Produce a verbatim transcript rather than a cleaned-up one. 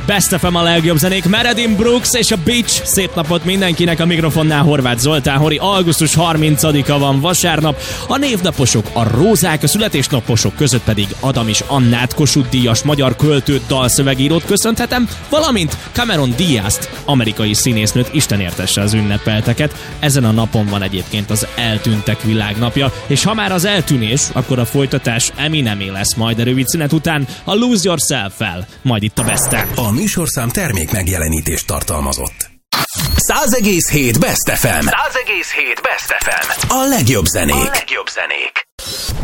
Best ef em a legjobb zenék, Meredith Brooks és a Beach. Szép napot mindenkinek, a mikrofonnál Horváth Zoltán Hori. Augusztus harmincadika van, vasárnap. A névnaposok, a rózák, a születésnaposok között pedig Adam és Annát, Kossuth Díjas magyar költőt, dalszövegírót köszönhetem, valamint Cameron Diaz-t, amerikai színésznőt, Isten értesse az ünnepelteket. Ezen a napon van egyébként az eltűntek világnapja, és ha már az eltűnés, akkor a folytatás Eminemé lesz majd a rövid szünet után a Lose Yourself-fel, majd itt a Best-en. A műsorszám termék megjelenítést tartalmazott. száz egész hét Best ef em. száz egész hét Best ef em. A legjobb zenék. A legjobb zenék.